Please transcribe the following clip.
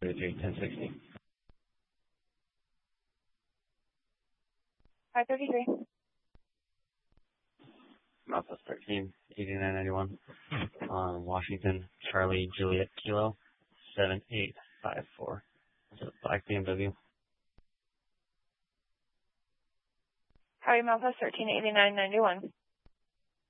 1060. 533. Southwest 13, 8991. Washington, Charlie, Juliet, Kilo, 7854. It's a black BMW. Harry Malthus, 138991.